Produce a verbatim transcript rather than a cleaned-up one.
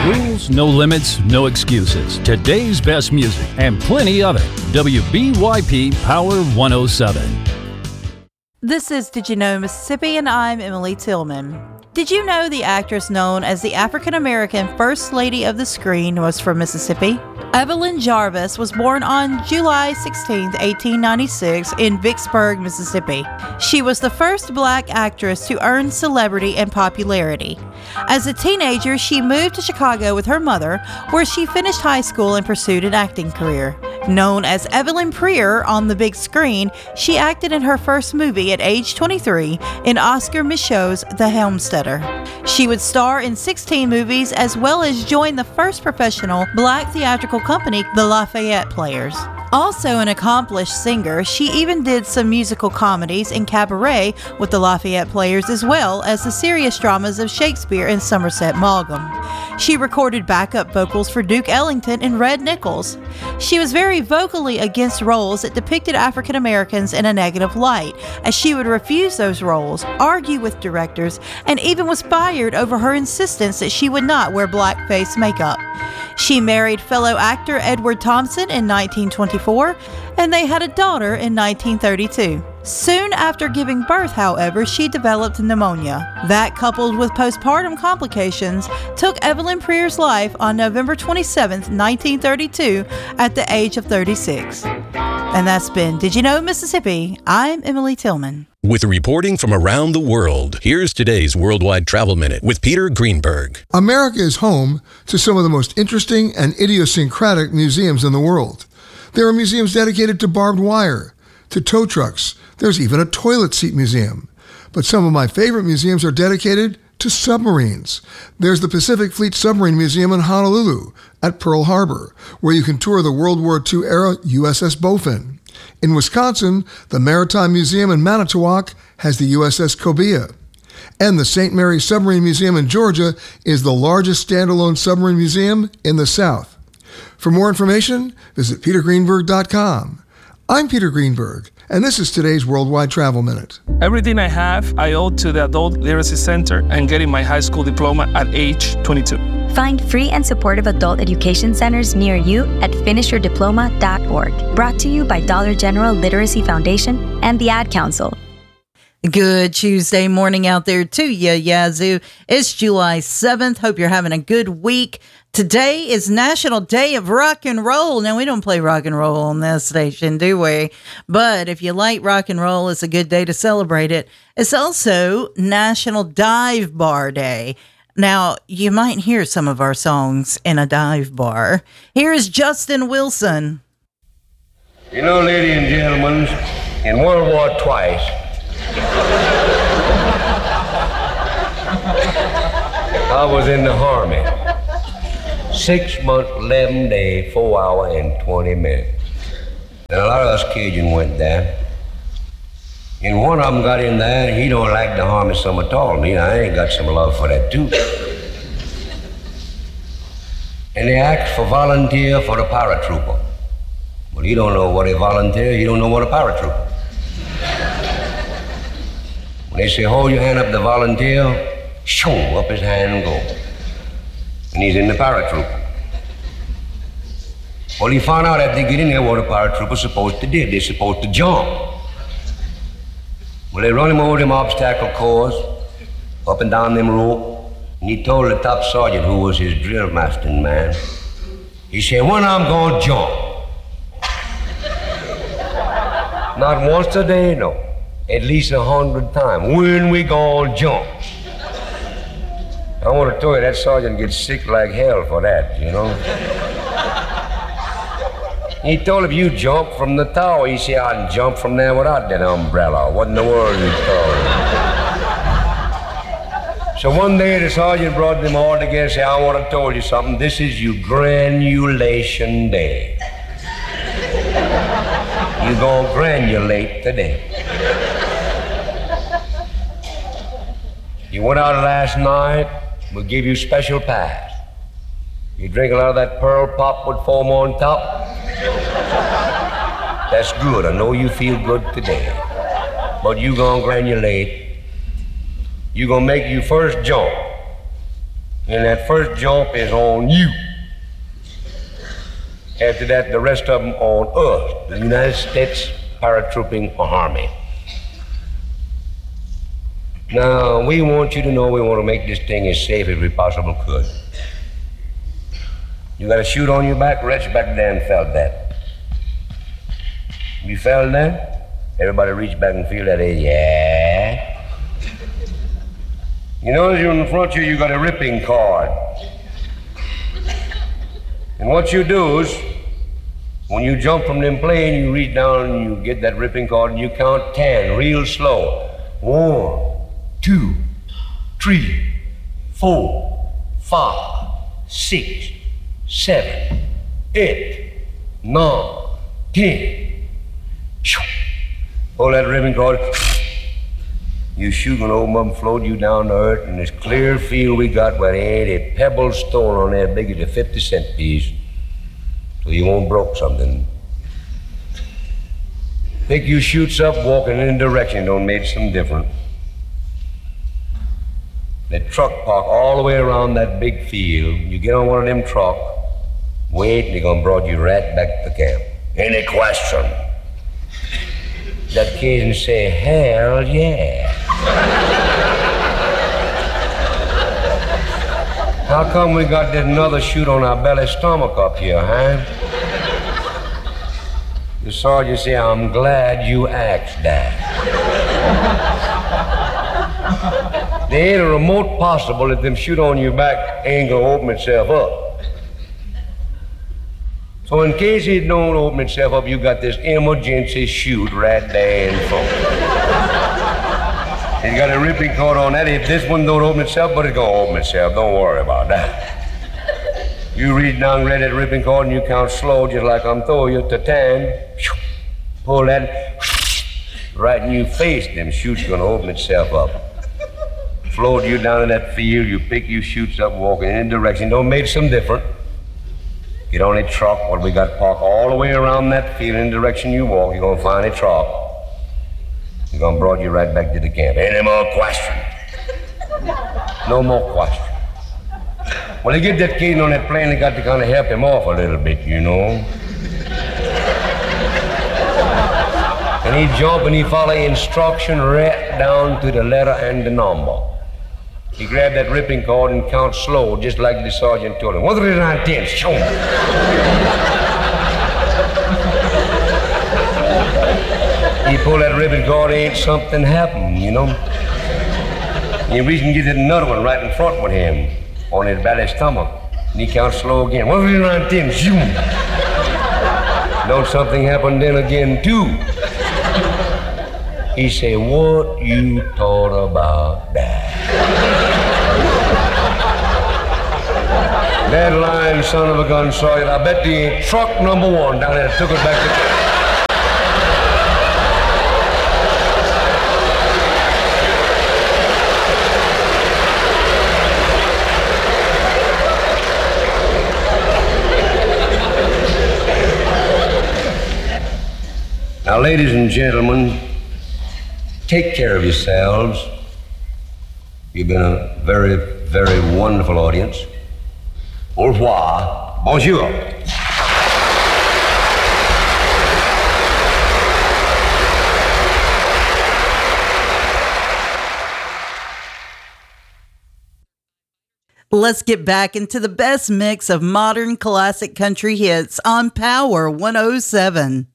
rules, no limits, no excuses. Today's best music and plenty of it. W B Y P Power one oh seven. This is Did You Know Mississippi, and I'm Emily Tillman. Did you know the actress known as the African-American First Lady of the Screen was from Mississippi? Evelyn Jarvis was born on July sixteenth, eighteen ninety-six in Vicksburg, Mississippi. She was the first black actress to earn celebrity and popularity. As a teenager, she moved to Chicago with her mother, where she finished high school and pursued an acting career. Known as Evelyn Prier on the big screen, she acted in her first movie at age twenty-three in Oscar Micheaux's The Homesteader. She would star in sixteen movies as well as join the first professional black theatrical company, the Lafayette Players. Also an accomplished singer, she even did some musical comedies and cabaret with the Lafayette Players, as well as the serious dramas of Shakespeare and Somerset Maugham. She recorded backup vocals for Duke Ellington and Red Nichols. She was very vocally against roles that depicted African Americans in a negative light, as she would refuse those roles, argue with directors, and even was fired over her insistence that she would not wear blackface makeup. She married fellow actor Edward Thompson in nineteen twenty-four, and they had a daughter in nineteen thirty-two. Soon after giving birth, however, she developed pneumonia. That, coupled with postpartum complications, took Evelyn Prier's life on November twenty-seventh, nineteen thirty-two, at the age of thirty-six. And that's been Did You Know Mississippi? I'm Emily Tillman. With reporting from around the world, here's today's Worldwide Travel Minute with Peter Greenberg. America is home to some of the most interesting and idiosyncratic museums in the world. There are museums dedicated to barbed wire, to tow trucks. There's even a toilet seat museum. But some of my favorite museums are dedicated to submarines. There's the Pacific Fleet Submarine Museum in Honolulu at Pearl Harbor, where you can tour the World War Two era U S S Bowfin. In Wisconsin, the Maritime Museum in Manitowoc has the U S S Cobia. And the Saint Mary Submarine Museum in Georgia is the largest standalone submarine museum in the South. For more information, visit peter greenberg dot com. I'm Peter Greenberg, and this is today's Worldwide Travel Minute. Everything I have, I owe to the Adult Literacy Center and getting my high school diploma at age twenty-two. Find free and supportive adult education centers near you at finish your diploma dot org. Brought to you by Dollar General Literacy Foundation and the Ad Council. Good Tuesday morning out there to you, Yazoo. It's July seventh. Hope you're having a good week. Today is National Day of Rock and Roll. Now, we don't play rock and roll on this station, do we? But if you like rock and roll, it's a good day to celebrate it. It's also National Dive Bar Day. Now, you might hear some of our songs in a dive bar. Here is Justin Wilson. You know, ladies and gentlemen, in World War Twice, I was in the Army. Six months, eleven days, four hours, and twenty minutes. And a lot of us Cajun went there. And one of them got in there, and he don't like the Army some at all. Me, I ain't got some love for that, too. And they asked for volunteer for the paratrooper. Well, he don't know what a volunteer, he don't know what a paratrooper. When they say, hold your hand up the volunteer, shoo, up his hand and go. And he's in the paratrooper. Well, he found out after they get in there what a paratrooper's supposed to do. They're supposed to jump. Well, they run him over them obstacle course, up and down them rope, and he told the top sergeant, who was his drill master man, he said, when I'm gonna jump. Not once a day, no. At least a hundred times. When we gonna jump? I want to tell you, that sergeant gets sick like hell for that, you know. He told him, you jump from the tower. He said, I can jump from there without that umbrella. What in the world you told? So one day the sergeant brought them all together and said, I want to tell you something. This is your granulation day. You're going to granulate today. You went out last night, we'll give you special pass. You drink a lot of that Pearl Pop with foam on top? That's good. I know you feel good today. But you gonna granulate. You gonna make you first jump. And that first jump is on you. After that, the rest of them on us, the United States Paratrooping Army. Now, we want you to know we want to make this thing as safe as we possibly could. You got a chute on your back, reach back there and felt that. You felt that? Everybody reach back and feel that, eh? Yeah. You notice you in the front here, you got a ripping cord. And what you do is, when you jump from them plane, you reach down and you get that ripping cord and you count ten real slow. One, two, three, four, five, six, seven, eight, nine, ten. Pull that ripping cord. You shoot an old mum, float you down to earth in this clear field we got where there ain't a pebble stone on there big as a fifty cent piece. So you won't broke something. Pick you shoots up, walking in a direction don't make some different. The truck park all the way around that big field. You get on one of them truck, wait, and they're gonna brought you right back to camp. Any question? That Cajun say, hell yeah. How come we got this another chute on our belly stomach up here, huh? The sergeant say, I'm glad you asked that. There ain't a remote possible that them chute on your back ain't gonna open itself up. So in case it don't open itself up, you got this emergency chute right there in front. It's got a ripping cord on that. If this one don't open itself, but it's gonna open itself. Don't worry about that. You reach down, grab that ripping cord, and you count slow, just like I'm throwing you to ten. Pull that right in your face. Them chutes gonna open itself up. Float you down in that field. You pick your chutes up, walking in a direction. Don't make some difference. Get on a truck, what we got parked all the way around that field in the direction you walk. You're gonna find a truck. You're gonna brought you right back to the camp. Any more questions? No more questions. Well, they get that kid on that plane, they got to kind of help him off a little bit, you know. And he jump and he follow instruction right down to the letter and the number. He grabbed that ripping cord and count slow, just like the sergeant told him. One, three, nine, ten, show him. He pulled that ripping cord, ain't something happened, you know. He reached and get another one right in front with him, on his belly stomach. And he counts slow again. One, three, nine, ten, shoom. Don't something happen then again, too? He say, what you thought about that? That lying son of a gun, Sergeant. I bet the truck number one down there took it back to camp. Now, ladies and gentlemen, take care of yourselves. You've been a very, very wonderful audience. Au revoir. Bonjour. Let's get back into the best mix of modern classic country hits on Power one oh seven.